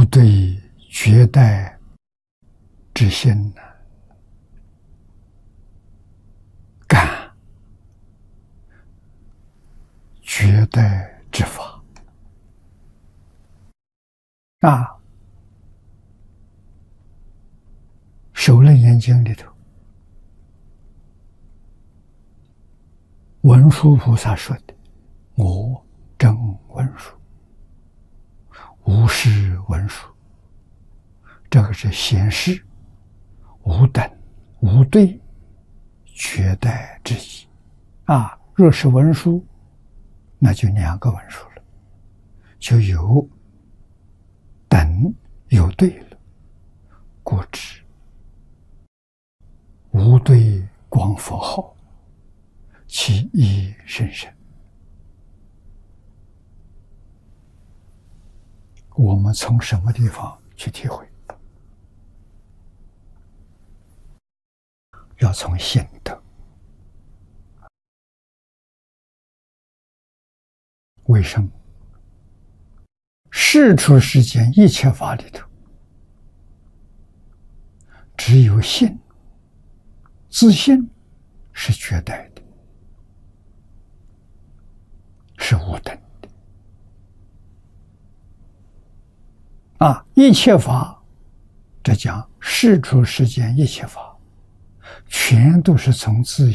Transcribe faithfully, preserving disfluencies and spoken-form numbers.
无对绝代之心，感绝代之法啊！《首楞严经》里头，文殊菩萨说的：“我真文殊，无是文殊。”这个是显示无等无对绝代之意啊！若是文殊，那就两个文殊了，就有等有对了。故知无对光佛号，其意甚深。我们从什么地方去体会？要从心得。为什么？世出世间一切法里头，只有信，自信是绝对的，是无等的啊！一切法，这讲世出世间一切法，全都是从自